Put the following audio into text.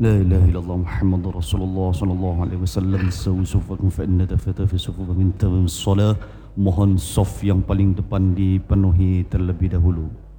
لا إله إلا الله محمد رسول الله صلى الله عليه wasallam. Sawu sufakum fa inna tafata fi sufuf min tamam salah. Mohon saf yang paling depan dipenuhi terlebih dahulu.